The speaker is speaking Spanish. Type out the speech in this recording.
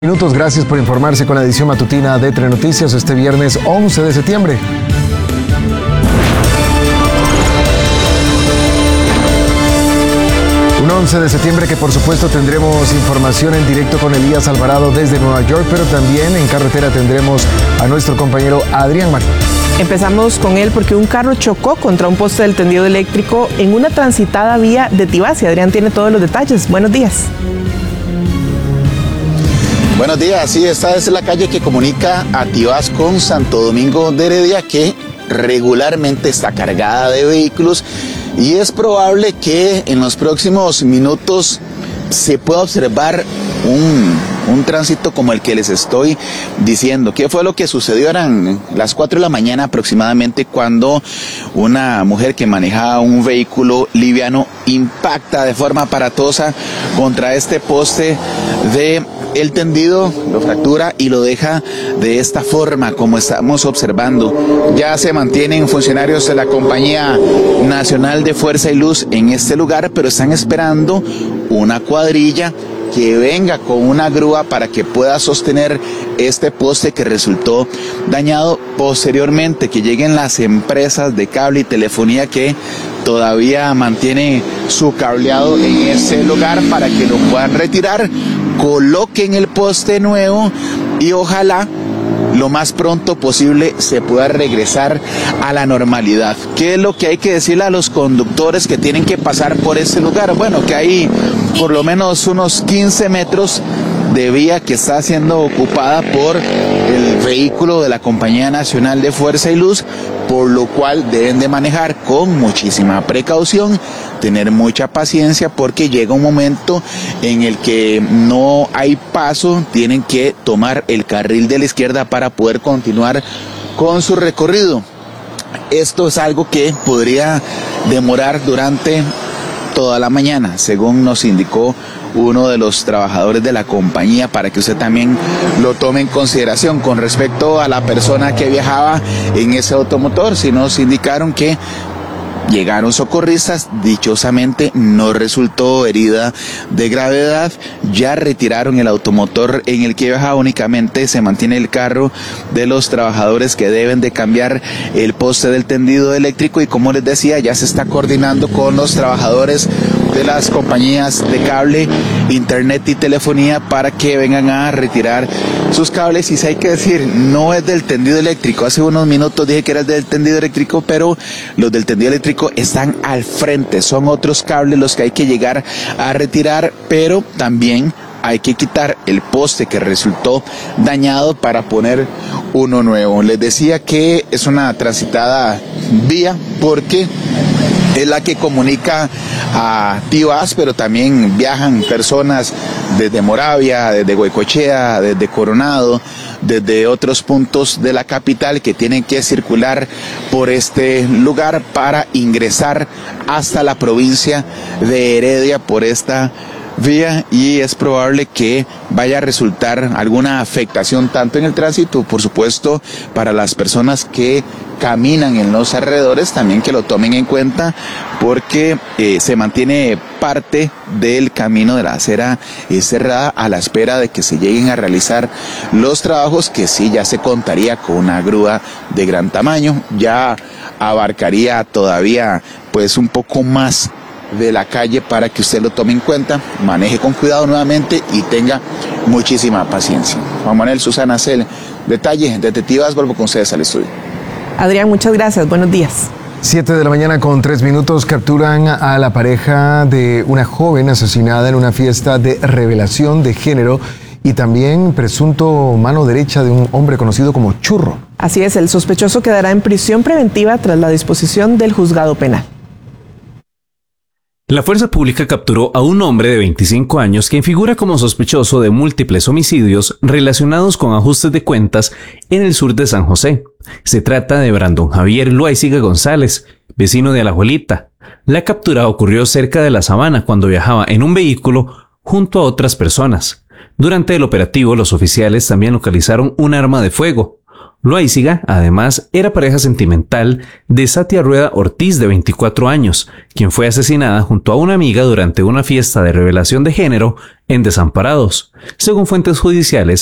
Minutos, gracias por informarse con la edición matutina de Entre Noticias este viernes 11 de septiembre. Un 11 de septiembre que por supuesto tendremos información en directo con Elías Alvarado desde Nueva York, pero también en carretera tendremos a nuestro compañero Adrián Marín. Empezamos con él porque un carro chocó contra un poste del tendido eléctrico en una transitada vía de Tibás. Y Adrián tiene todos los detalles. Buenos días. Buenos días, sí, esta es la calle que comunica a Tibás con Santo Domingo de Heredia, que regularmente está cargada de vehículos y es probable que en los próximos minutos se pueda observar un tránsito como el que les estoy diciendo. ¿Qué fue lo que sucedió? Eran las 4 de la mañana aproximadamente cuando una mujer que manejaba un vehículo liviano impacta de forma aparatosa contra este poste de el tendido, lo fractura y lo deja de esta forma como estamos observando. Ya se mantienen funcionarios de la Compañía Nacional de Fuerza y Luz en este lugar, pero están esperando una cuadrilla que venga con una grúa para que pueda sostener este poste que resultó dañado. Posteriormente que lleguen las empresas de cable y telefonía que todavía mantienen su cableado en ese lugar para que lo puedan retirar, coloquen el poste nuevo y ojalá lo más pronto posible se pueda regresar a la normalidad. ¿Qué es lo que hay que decirle a los conductores que tienen que pasar por este lugar? Bueno, que hay por lo menos unos 15 metros de vía que está siendo ocupada por el vehículo de la Compañía Nacional de Fuerza y Luz, por lo cual deben de manejar con muchísima precaución, tener mucha paciencia porque llega un momento en el que no hay paso, tienen que tomar el carril de la izquierda para poder continuar con su recorrido. Esto es algo que podría demorar durante toda la mañana, según nos indicó uno de los trabajadores de la compañía, para que usted también lo tome en consideración. Con respecto a la persona que viajaba en ese automotor, si nos indicaron que llegaron socorristas, dichosamente no resultó herida de gravedad, ya retiraron el automotor en el que viajaba, únicamente se mantiene el carro de los trabajadores que deben de cambiar el poste del tendido eléctrico y, como les decía, ya se está coordinando con los trabajadores de las compañías de cable, internet y telefonía para que vengan a retirar sus cables. Y si hay que decir, no es del tendido eléctrico, hace unos minutos dije que era del tendido eléctrico, pero los del tendido eléctrico están al frente, son otros cables los que hay que llegar a retirar, pero también hay que quitar el poste que resultó dañado para poner uno nuevo. Les decía que es una transitada vía porque es la que comunica a Tibás, pero también viajan personas desde Moravia, desde Goicoechea, desde Coronado, desde otros puntos de la capital que tienen que circular por este lugar para ingresar hasta la provincia de Heredia por esta vía, y es probable que vaya a resultar alguna afectación tanto en el tránsito, por supuesto, para las personas que caminan en los alrededores, también que lo tomen en cuenta porque se mantiene parte del camino de la acera cerrada a la espera de que se lleguen a realizar los trabajos, que sí ya se contaría con una grúa de gran tamaño, ya abarcaría todavía pues un poco más de la calle para que usted lo tome en cuenta, maneje con cuidado nuevamente y tenga muchísima paciencia. Juan Manuel, Susana Cel, detalle, detectivas, vuelvo con ustedes al estudio. Adrián, muchas gracias, buenos días. 7 de la mañana con 3 minutos, capturan a la pareja de una joven asesinada en una fiesta de revelación de género y también presunto mano derecha de un hombre conocido como Churro. Así es, el sospechoso quedará en prisión preventiva tras la disposición del juzgado penal. La fuerza pública capturó a un hombre de 25 años quien figura como sospechoso de múltiples homicidios relacionados con ajustes de cuentas en el sur de San José. Se trata de Brandon Javier Loaiziga González, vecino de Alajuelita. La captura ocurrió cerca de La Sabana cuando viajaba en un vehículo junto a otras personas. Durante el operativo, los oficiales también localizaron un arma de fuego. Loaiziga, además, era pareja sentimental de Satia Rueda Ortiz, de 24 años, quien fue asesinada junto a una amiga durante una fiesta de revelación de género en Desamparados. Según fuentes judiciales,